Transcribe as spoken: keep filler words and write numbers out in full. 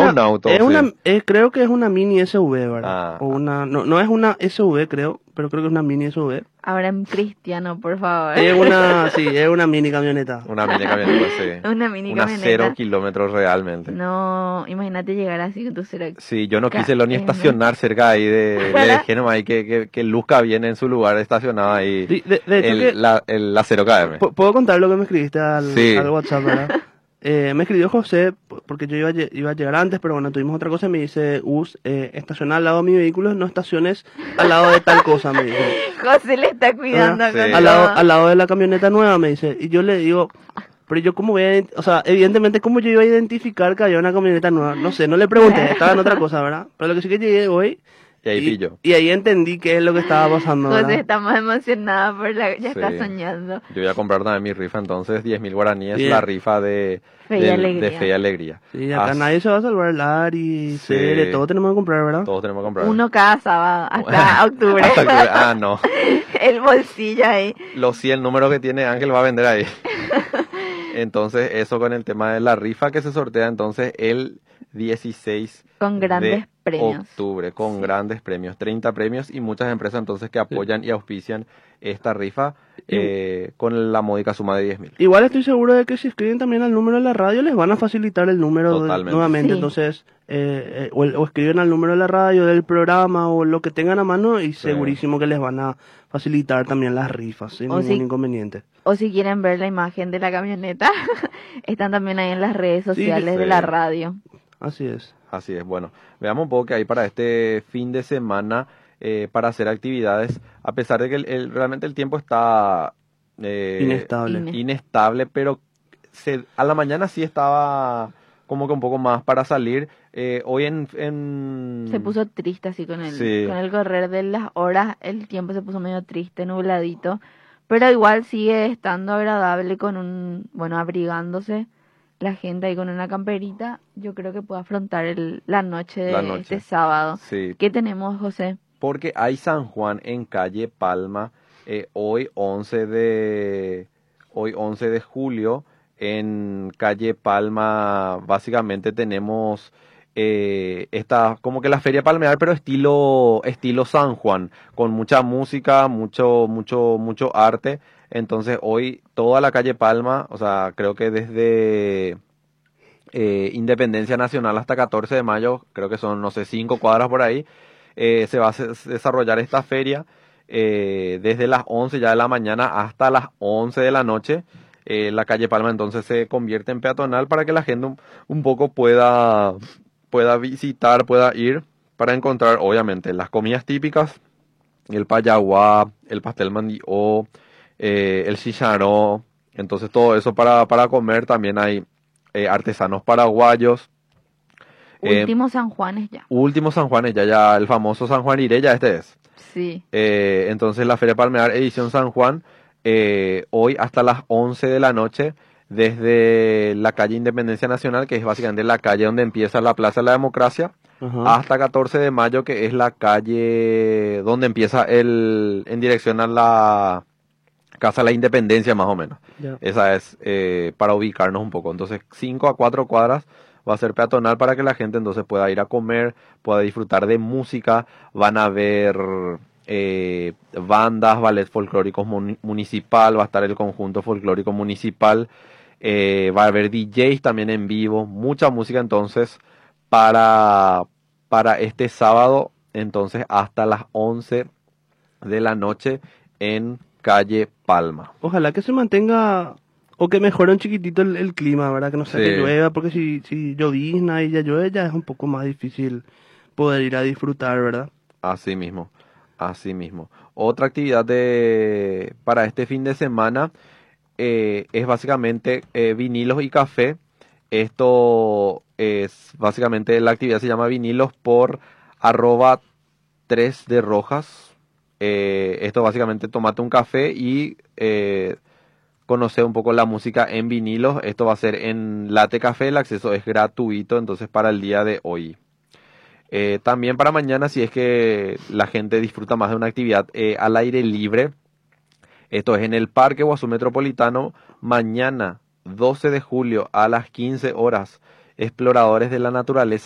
una, un auto. es sí. una, eh, creo que es una mini S U V, ¿verdad? Ah. O una, no, no es una S U V, creo, pero creo que es una mini S U V. Ahora en cristiano, por favor. Es una, sí, es una mini camioneta. Una mini camioneta, sí. Una mini Una camioneta. cero kilómetros realmente. No, imagínate llegar así con tu cero. Sí, yo no Ca- quise lo ni eh, estacionar cerca ahí de... Le ¿Verdad? dejé nomás ahí que, que, que luzca bien en su lugar estacionado ahí. Sí, de, de hecho el, que, la, el, la cero K M. ¿pu- ¿puedo contar lo que me escribiste al, Sí. al WhatsApp, verdad? Eh, me escribió José, p- porque yo iba a, lle- iba a llegar antes, pero bueno, tuvimos otra cosa y me dice, Us, eh, estaciona al lado de mi vehículo, no estaciones al lado de tal cosa, me dice. José le está cuidando Sí. con Al lado, todo. al lado de la camioneta nueva, me dice. Y yo le digo, pero yo cómo voy a, ident- o sea, evidentemente, ¿cómo yo iba a identificar que había una camioneta nueva? No sé, no le pregunté, estaba en otra cosa, ¿verdad? Pero lo que sí que llegué hoy, Y ahí y, pillo. y ahí entendí qué es lo que estaba pasando, José ¿verdad? está más emocionado por la... Ya está Sí. soñando. Yo voy a comprar también mi rifa entonces, diez mil guaraníes, Bien. la rifa de Fe y del- alegría. de Fe y Alegría. Sí, acá Ah, nadie se va a salvar, Lari, Sí. Cere, todo tenemos que comprar, ¿verdad? Todos tenemos que comprar. Uno cada sábado, hasta octubre. Hasta octubre. Ah, no. El bolsillo ahí. Los cien números que tiene Ángel va a vender ahí. Entonces, eso con el tema de la rifa que se sortea entonces el dieciséis Con grandes de premios. octubre, con Sí. grandes premios, treinta premios y muchas empresas entonces que apoyan y auspician esta rifa eh, con la módica suma de diez mil. Igual estoy seguro de que si escriben también al número de la radio les van a facilitar el número de- Totalmente. nuevamente. Sí. Entonces, eh, eh, o, el- o escriben al número de la radio, del programa o lo que tengan a mano y segurísimo que les van a facilitar también las rifas sin O ningún si- inconveniente. O si quieren ver la imagen de la camioneta, están también ahí en las redes sociales sí. de la radio. Así es. Así es, bueno, veamos un poco que hay para este fin de semana eh, para hacer actividades, a pesar de que el, el- realmente el tiempo está eh, Inestable. Ine- inestable, pero se, a la mañana sí estaba como que un poco más para salir. Eh, hoy en, en... Se puso triste así con el, Sí. con el correr de las horas, el tiempo se puso medio triste, nubladito, pero igual sigue estando agradable con un, bueno, abrigándose la gente ahí con una camperita. Yo creo que puede afrontar el, la noche de La noche. este sábado. Sí, ¿Qué tenemos, José? porque hay San Juan en calle Palma eh, hoy once de hoy once de julio en calle Palma básicamente tenemos eh, esta como que la feria palmear pero estilo estilo San Juan con mucha música mucho mucho mucho arte. Entonces hoy toda la calle Palma, o sea, creo que desde eh, Independencia Nacional hasta catorce de mayo, creo que son, no sé, cinco cuadras por ahí, eh, se va a se- desarrollar esta feria eh, desde las once ya de la mañana hasta las once de la noche. Eh, la calle Palma entonces se convierte en peatonal para que la gente un, un poco pueda, pueda visitar, pueda ir para encontrar, obviamente, las comidas típicas, el payaguá, el pastel mandió, eh, el chicharrón, entonces todo eso para, para comer. También hay eh, artesanos paraguayos. Eh, Último San Juan es ya. Último San Juan, ya, ya el famoso San Juan Ireya, este es. Sí. Eh, entonces la Feria Palmear edición San Juan, eh, hoy hasta las once de la noche, desde la calle Independencia Nacional, que es básicamente la calle donde empieza la Plaza de la Democracia, Ajá. hasta catorce de mayo, que es la calle donde empieza el en dirección a la Casa de la Independencia, más o menos. Ya. Esa es eh, para ubicarnos un poco. Entonces, cinco a cuatro cuadras va a ser peatonal para que la gente entonces pueda ir a comer, pueda disfrutar de música. Van a ver eh, bandas, ballet folclóricos mun- municipal, va a estar el conjunto folclórico municipal, eh, va a haber D Js también en vivo, mucha música entonces para, para este sábado, entonces hasta las once de la noche en calle Palma. Ojalá que se mantenga o que mejore un chiquitito el, el clima, ¿verdad? Que no sea Sí. que llueva, porque si, si llovizna y ya llueve, ya es un poco más difícil poder ir a disfrutar, ¿verdad? Así mismo, así mismo. Otra actividad de, para este fin de semana eh, es básicamente eh, vinilos y café. Esto es básicamente, la actividad se llama vinilos por arroba tres de Rojas. Eh, esto básicamente tomate un café y eh, conocer un poco la música en vinilos. Esto va a ser en Latte Café, el acceso es gratuito entonces para el día de hoy. Eh, también para mañana, si es que la gente disfruta más de una actividad eh, al aire libre, esto es en el Parque Guazú Metropolitano, mañana doce de julio a las quince horas, exploradores de la naturaleza